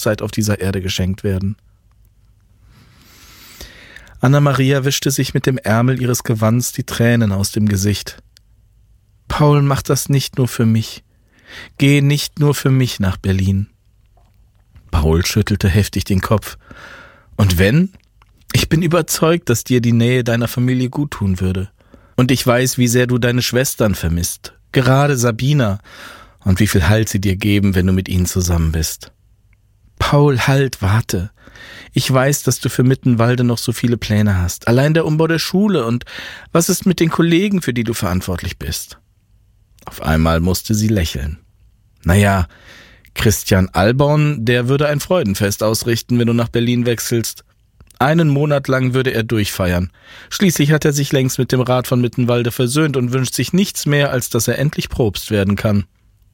Lebenszeit auf dieser Erde geschenkt werden. Anna-Maria wischte sich mit dem Ärmel ihres Gewands die Tränen aus dem Gesicht. »Paul, mach das nicht nur für mich. Geh nicht nur für mich nach Berlin.« Paul schüttelte heftig den Kopf. »Und wenn? Ich bin überzeugt, dass dir die Nähe deiner Familie guttun würde. Und ich weiß, wie sehr du deine Schwestern vermisst, gerade Sabina, und wie viel Halt sie dir geben, wenn du mit ihnen zusammen bist. Paul, halt, warte. Ich weiß, dass du für Mittenwalde noch so viele Pläne hast. Allein der Umbau der Schule und was ist mit den Kollegen, für die du verantwortlich bist?« Auf einmal musste sie lächeln. »Naja, Christian Alborn, der würde ein Freudenfest ausrichten, wenn du nach Berlin wechselst. 1 Monat lang würde er durchfeiern. Schließlich hat er sich längst mit dem Rat von Mittenwalde versöhnt und wünscht sich nichts mehr, als dass er endlich Propst werden kann.«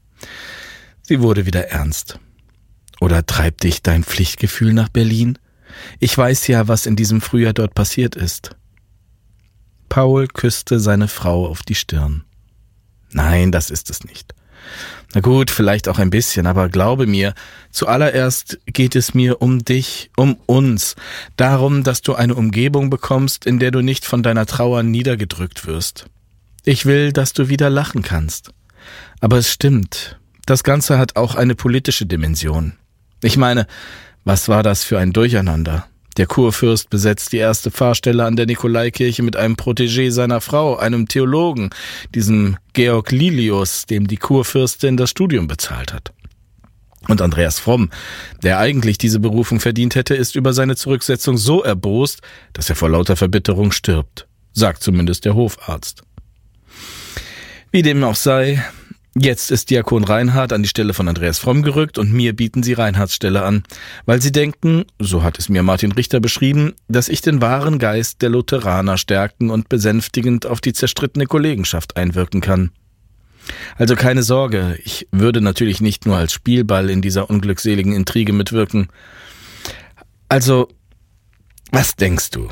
Sie wurde wieder ernst. »Oder treibt dich dein Pflichtgefühl nach Berlin? Ich weiß ja, was in diesem Frühjahr dort passiert ist.« Paul küsste seine Frau auf die Stirn. »Nein, das ist es nicht. Na gut, vielleicht auch ein bisschen, aber glaube mir, zuallererst geht es mir um dich, um uns, darum, dass du eine Umgebung bekommst, in der du nicht von deiner Trauer niedergedrückt wirst. Ich will, dass du wieder lachen kannst. Aber es stimmt, das Ganze hat auch eine politische Dimension. Ich meine, was war das für ein Durcheinander? Der Kurfürst besetzt die erste Pfarrstelle an der Nikolaikirche mit einem Protégé seiner Frau, einem Theologen, diesem Georg Lilius, dem die Kurfürstin das Studium bezahlt hat. Und Andreas Fromm, der eigentlich diese Berufung verdient hätte, ist über seine Zurücksetzung so erbost, dass er vor lauter Verbitterung stirbt, sagt zumindest der Hofarzt. Wie dem auch sei, jetzt ist Diakon Reinhard an die Stelle von Andreas Fromm gerückt und mir bieten sie Reinhards Stelle an, weil sie denken, so hat es mir Martin Richter beschrieben, dass ich den wahren Geist der Lutheraner stärken und besänftigend auf die zerstrittene Kollegenschaft einwirken kann. Also keine Sorge, ich würde natürlich nicht nur als Spielball in dieser unglückseligen Intrige mitwirken. Also, was denkst du?«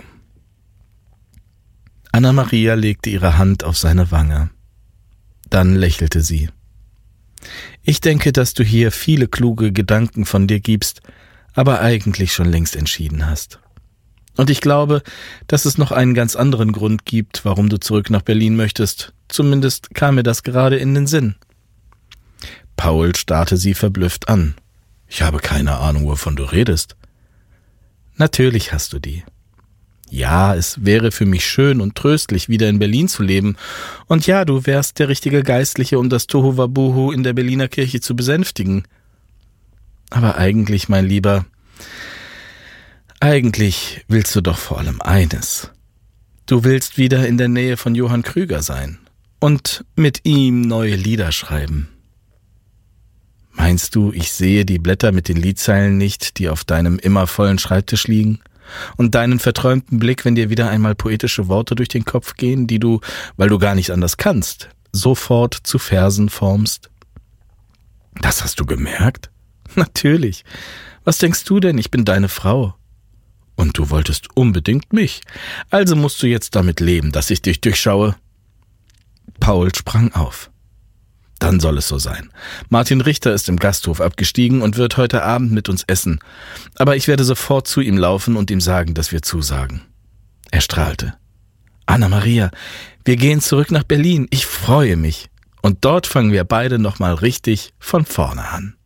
Anna-Maria legte ihre Hand auf seine Wange. Dann lächelte sie. »Ich denke, dass du hier viele kluge Gedanken von dir gibst, aber eigentlich schon längst entschieden hast. Und ich glaube, dass es noch einen ganz anderen Grund gibt, warum du zurück nach Berlin möchtest. Zumindest kam mir das gerade in den Sinn.« Paul starrte sie verblüfft an. »Ich habe keine Ahnung, wovon du redest.« »Natürlich hast du die. Ja, es wäre für mich schön und tröstlich, wieder in Berlin zu leben. Und ja, du wärst der richtige Geistliche, um das Tohuwabohu in der Berliner Kirche zu besänftigen. Aber eigentlich, mein Lieber, eigentlich willst du doch vor allem eines. Du willst wieder in der Nähe von Johann Krüger sein und mit ihm neue Lieder schreiben. Meinst du, ich sehe die Blätter mit den Liedzeilen nicht, die auf deinem immer vollen Schreibtisch liegen? Und deinen verträumten Blick, wenn dir wieder einmal poetische Worte durch den Kopf gehen, die du, weil du gar nicht anders kannst, sofort zu Versen formst? Das hast du gemerkt? Natürlich. Was denkst du denn? Ich bin deine Frau. Und du wolltest unbedingt mich. Also musst du jetzt damit leben, dass ich dich durchschaue. Paul sprang auf. Dann soll es so sein. Martin Richter ist im Gasthof abgestiegen und wird heute Abend mit uns essen. Aber ich werde sofort zu ihm laufen und ihm sagen, dass wir zusagen. Er strahlte. Anna-Maria, wir gehen zurück nach Berlin. Ich freue mich. Und dort fangen wir beide nochmal richtig von vorne an.